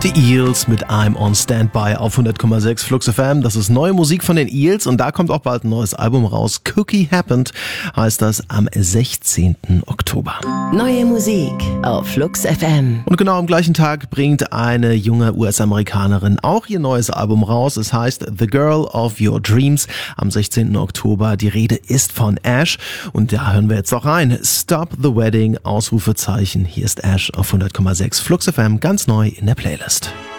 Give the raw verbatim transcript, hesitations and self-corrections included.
Die Eels mit I'm on Standby auf hundert Komma sechs Flux F M. Das ist neue Musik von den Eels und da kommt auch bald ein neues Album raus. Cookie Happened heißt das am sechzehnten Oktober. Neue Musik auf Flux F M. Und genau am gleichen Tag bringt eine junge U S-Amerikanerin auch ihr neues Album raus. Es heißt The Girl of Your Dreams am sechzehnten Oktober. Die Rede ist von Ash und da hören wir jetzt auch rein. Stop the Wedding, Ausrufezeichen. Hier ist Ash auf hundert Komma sechs Flux F M, ganz neu in der Playlist.